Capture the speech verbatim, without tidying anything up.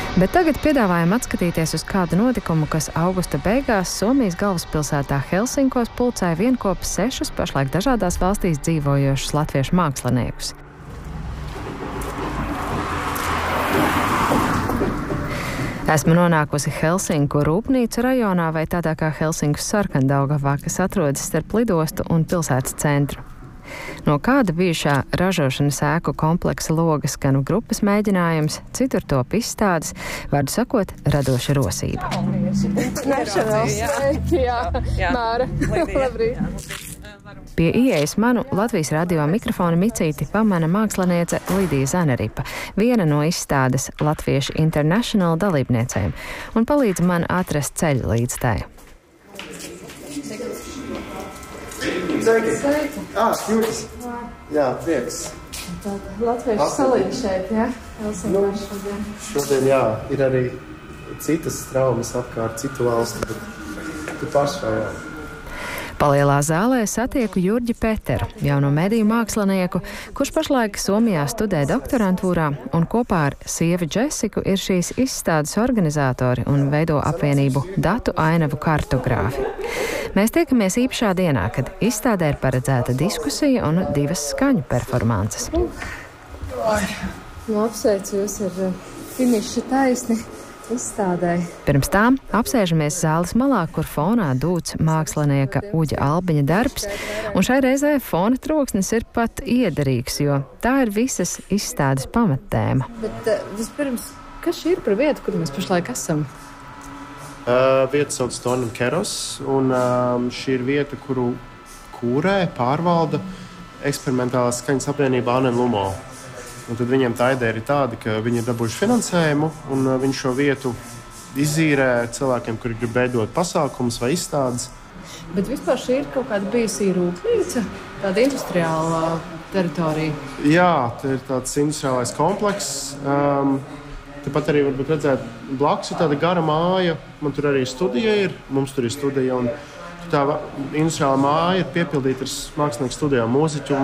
Bet tagad piedāvājam atskatīties uz kādu notikumu, kas augusta beigās Somijas galvaspilsētā Helsinkos pulcēja vienkopa sešus pašlaik dažādās valstīs dzīvojošus latviešu māksliniekus. Esmu nonākusi Helsinku rūpnīcu rajonā vai tādā kā Helsinku Sarkandaugavā, kas atrodas starp lidostu un pilsētas centru. No kāda bijušā ražošanas ēku kompleksa loga skanu grupas mēģinājums, citur top izstādes, vārdu sakot, radoša rosība. Pie ieejas manu Latvijas radio mikrofona micīti pamana māksliniece Lidija Zaneripa, viena no izstādes Latviešu International dalībniecēm, un palīdz man atrast ceļu līdz tai. Sveiki! Sveiki! Ā, Jūras! Jā, prieks! Latviešu salīja šeit, jā? Nu, šodien, jā, ir arī citas traumas apkārt, citu valstu, bet tu pašā, jā. Palielā zālē satieku Jurģi Peteru, jauno mediju mākslinieku, kurš pašlaik Somijā studē doktorantūrā un kopā ar sievi Džesiku ir šīs izstādes organizatori un veido apvienību Datu ainavu kartogrāfi. Mēs tiekamies īpašā dienā, kad izstādē ir paredzēta diskusija un divas skaņu performances. Nu, apsveicu jūs ar finiša taisni izstādē. Pirms tām apsēžamies zāles malā, kur fonā dūts mākslinieka Uģa Albiņa darbs, un šai reizē fona troksnis ir pat iederīgs, jo tā ir visas izstādes pamattēma. Bet uh, vispirms, kas šī ir par vietu, kur mēs pašlaik esam? Uh, vieta sauc Tonam Keros, un um, šī ir vieta, kuru kūrē pārvalda eksperimentālās skaņas apvienība Anen Lumo. Un tad viņiem tā ideja ir tāda, ka viņi ir dabūjuši finansējumu, un uh, viņi šo vietu izzīrē cilvēkiem, kuri grib veidot pasākumus vai izstādes. Bet vispār šī ir kaut kāda bijusī rūpnīca, tāda industriālā teritorija. Jā, tā ir tāds industriālais komplekss. Um, Tāpat arī varbūt redzēt, blakus ir tāda gara māja. Man tur arī studija ir, mums tur ir studija. Un tā industriālā māja ir piepildīta ar mākslinieku studijām, mūziķu.